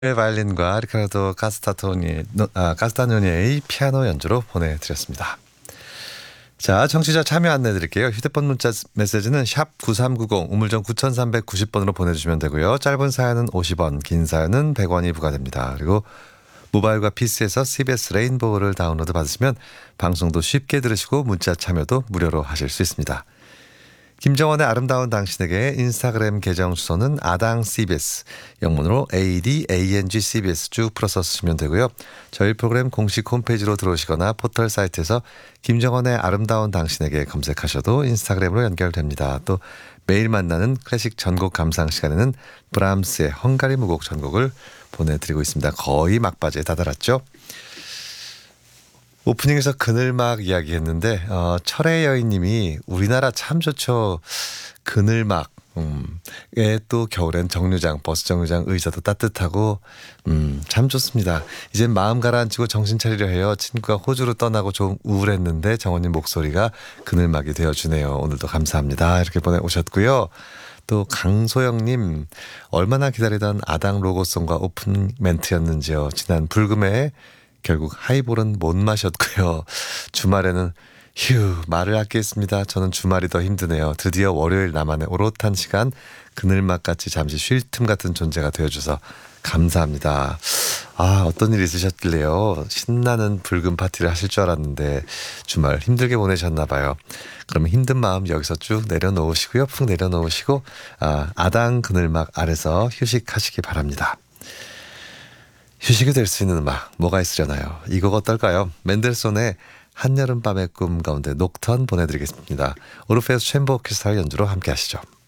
바이올린과 리카르도 카스타뇨니의 피아노 연주로 보내드렸습니다. 자, 청취자 참여 안내 드릴게요. 휴대폰 문자 메시지는 샵 9390 우물정 9390번으로 보내주시면 되고요. 짧은 사연은 50원, 긴 사연은 100원이 부과됩니다. 그리고 모바일과 PC에서 CBS 레인보우를 다운로드 받으시면 방송도 쉽게 들으시고 문자 참여도 무료로 하실 수 있습니다. 김정원의 아름다운 당신에게 인스타그램 계정 주소는 아당CBS, 영문으로 ADANGCBS 쭉 풀어서 쓰시면 되고요. 저희 프로그램 공식 홈페이지로 들어오시거나 포털 사이트에서 김정원의 아름다운 당신에게 검색하셔도 인스타그램으로 연결됩니다. 또 매일 만나는 클래식 전곡 감상 시간에는 브람스의 헝가리 무곡 전곡을 보내드리고 있습니다. 거의 막바지에 다다랐죠. 오프닝에서 그늘막 이야기했는데 철의 여인님이 우리나라 참 좋죠. 그늘막. 또 겨울엔 정류장, 버스 정류장 의자도 따뜻하고 참 좋습니다. 이젠 마음 가라앉히고 정신 차리려 해요. 친구가 호주로 떠나고 좀 우울했는데 정원님 목소리가 그늘막이 되어주네요. 오늘도 감사합니다. 이렇게 보내오셨고요. 또 강소영님, 얼마나 기다리던 아당 로고송과 오픈 멘트였는지요. 지난 불금에 결국 하이볼은 못 마셨고요. 주말에는 말을 아끼겠습니다. 저는 주말이 더 힘드네요. 드디어 월요일 나만의 오롯한 시간, 그늘막같이 잠시 쉴 틈 같은 존재가 되어줘서 감사합니다. 어떤 일 있으셨길래요. 신나는 불금 파티를 하실 줄 알았는데 주말 힘들게 보내셨나 봐요. 그러면 힘든 마음 여기서 쭉 내려놓으시고요. 푹 내려놓으시고 아당 그늘막 아래서 휴식하시기 바랍니다. 휴식이 될 수 있는 음악 뭐가 있으려나요? 이 곡 어떨까요? 맨델손의 한여름밤의 꿈 가운데 녹턴 보내드리겠습니다. 오르페우스 챔버 오케스트라 연주로 함께 하시죠.